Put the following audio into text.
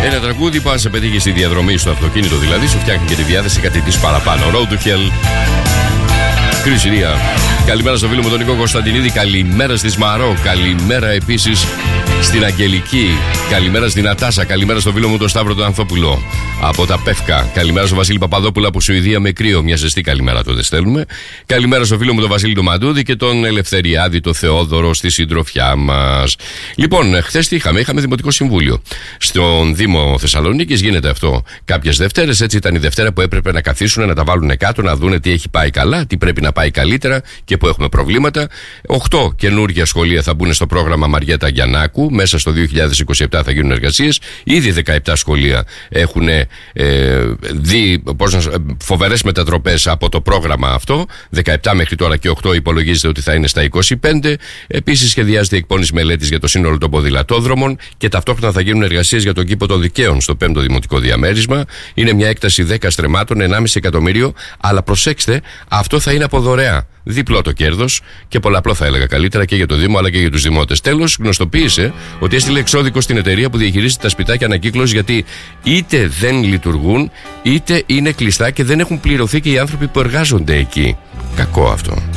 Ένα τραγούδι που αν σε πετύχει στη διαδρομή στο αυτοκίνητο, δηλαδή σου φτιάχνει και τη διάθεση κάτι της παραπάνω. Road to Hell. Κρυσιρία. Καλημέρα στο φίλο μου τον Νίκο Κωνσταντινίδη. Καλημέρα στη Σμαρό. Καλημέρα επίσης στην Αγγελική. Καλημέρα στην Ατάσα. Καλημέρα στο φίλο μου τον Σταύρο τον Ανθόπουλο από τα Πεύκα. Καλημέρα στο Βασίλη Παπαδόπουλο από Σουηδία με κρύο. Μια ζεστή καλημέρα τότε στέλνουμε. Καλημέρα στο φίλο μου τον Βασίλη τον Μαντούδη και τον Ελευθεριάδη τον Θεόδωρο στη συντροφιά μας. Λοιπόν, χθες τι είχαμε? Είχαμε Δημοτικό Συμβούλιο. Στον Δήμο Θεσσαλονίκης γίνεται αυτό κάποιες Δευτέρες. Έτσι ήταν η Δευτέρα που έπρεπε να καθίσουν, να τα βάλουν κάτω, να δούνε τι έχει πάει καλά, τι πρέπει να πάει καλύτερα και που έχουμε προβλήματα. 8 καινούργια σχολεία θα μπουν στο πρόγραμμα Μαριέτα Γιαννάκου. Μέσα στο 2027 θα γίνουν εργασίες. Ήδη 17 σχολεία έχουν δει φοβερές μετατροπές από το πρόγραμμα αυτό. 17 μέχρι τώρα και 8 υπολογίζεται ότι θα είναι στα 25. Επίσης σχεδιάζεται η εκπόνηση μελέτης για το σύνολο των ποδηλατόδρομων και ταυτόχρονα θα γίνουν εργασίες για τον κήπο των Δικαίων στο 5ο Δημοτικό Διαμέρισμα. Είναι μια έκταση 10 στρεμμάτων, 1,5 εκατομμύριο. Αλλά προσέξτε, αυτό θα είναι από δωρεά. Διπλό το κέρδος και πολλαπλό θα έλεγα καλύτερα και για το Δήμο αλλά και για τους δημότες. Τέλος, γνωστοποίησε ότι έστειλε εξώδικο στην εταιρεία που διαχειρίζεται τα σπιτάκια ανακύκλωσης γιατί είτε δεν λειτουργούν είτε είναι κλειστά και δεν έχουν πληρωθεί και οι άνθρωποι που εργάζονται εκεί. Κακό αυτό.